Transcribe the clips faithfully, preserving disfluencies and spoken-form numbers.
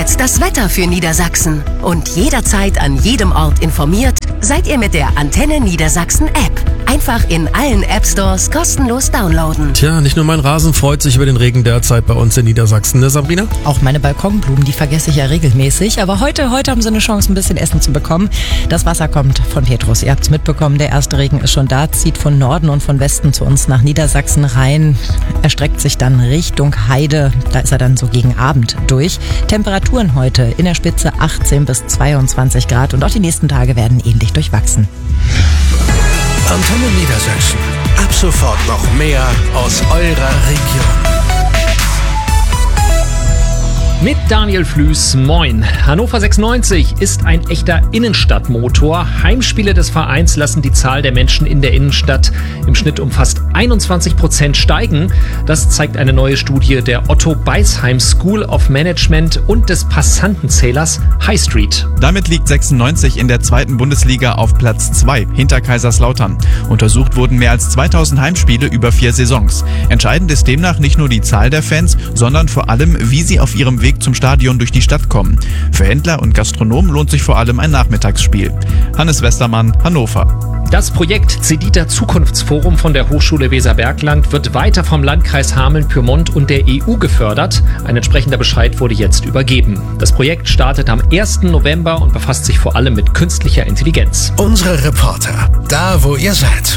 jetzt das Wetter für Niedersachsen. Und jederzeit an jedem Ort informiert seid ihr mit der Antenne Niedersachsen App. Einfach in allen App-Stores kostenlos downloaden. Tja, nicht nur mein Rasen freut sich über den Regen derzeit bei uns in Niedersachsen, ne Sabrina? Auch meine Balkonblumen, die vergesse ich ja regelmäßig. Aber heute, heute haben sie eine Chance, ein bisschen Essen zu bekommen. Das Wasser kommt von Petrus. Ihr habt's mitbekommen, der erste Regen ist schon da, zieht von Norden und von Westen zu uns nach Niedersachsen rein. Er streckt sich dann Richtung Heide. Da ist er dann so gegen Abend durch. Temperaturen heute in der Spitze achtzehn bis zweiundzwanzig Grad und auch die nächsten Tage werden ähnlich durchwachsen. Antenne Niedersachsen. Ab sofort noch mehr aus eurer Region. Mit Daniel Flüß, moin. Hannover sechsundneunzig ist ein echter Innenstadtmotor. Heimspiele des Vereins lassen die Zahl der Menschen in der Innenstadt im Schnitt um fast einundzwanzig Prozent steigen. Das zeigt eine neue Studie der Otto Beisheim School of Management und des Passantenzählers High Street. Damit liegt sechsundneunzig in der zweiten Bundesliga auf Platz zwei, hinter Kaiserslautern. Untersucht wurden mehr als zweitausend Heimspiele über vier Saisons. Entscheidend ist demnach nicht nur die Zahl der Fans, sondern vor allem, wie sie auf ihrem Weg zum Stadion durch die Stadt kommen. Für Händler und Gastronomen lohnt sich vor allem ein Nachmittagsspiel. Hannes Westermann, Hannover. Das Projekt Cedita Zukunftsforum von der Hochschule Weserbergland wird weiter vom Landkreis Hameln-Pyrmont und der E U gefördert. Ein entsprechender Bescheid wurde jetzt übergeben. Das Projekt startet am ersten November und befasst sich vor allem mit künstlicher Intelligenz. Unsere Reporter, da wo ihr seid.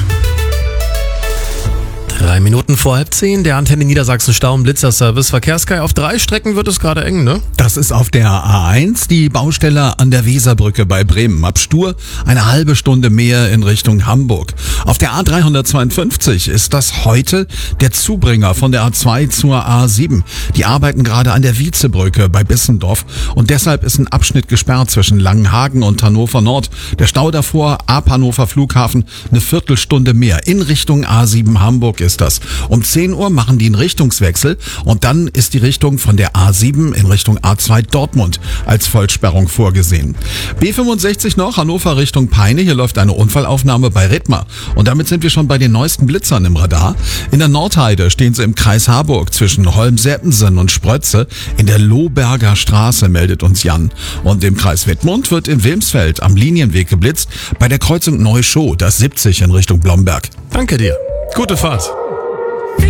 Drei Minuten vor halb zehn, der Antenne Niedersachsen Stau- und Blitzerservice. Verkehrssky, auf drei Strecken wird es gerade eng, ne? Das ist auf der A eins, die Baustelle an der Weserbrücke bei Bremen. Ab Stur eine halbe Stunde mehr in Richtung Hamburg. Auf der A dreihundertzweiundfünfzig ist das heute der Zubringer von der A zwei zur A sieben. Die arbeiten gerade an der Vizebrücke bei Bissendorf und deshalb ist ein Abschnitt gesperrt zwischen Langenhagen und Hannover Nord. Der Stau davor ab Hannover Flughafen eine Viertelstunde mehr in Richtung A sieben Hamburg ist das. Um zehn Uhr machen die einen Richtungswechsel und dann ist die Richtung von der A sieben in Richtung A zwei Dortmund als Vollsperrung vorgesehen. B fünfundsechzig noch, Hannover Richtung Peine. Hier läuft eine Unfallaufnahme bei Rittmar. Und damit sind wir schon bei den neuesten Blitzern im Radar. In der Nordheide stehen sie im Kreis Harburg zwischen Holm-Seppensen und Sprötze. In der Lohberger Straße meldet uns Jan. Und im Kreis Wittmund wird in Wilmsfeld am Linienweg geblitzt bei der Kreuzung Neuschow, das siebzig in Richtung Blomberg. Danke dir. Gute Fahrt.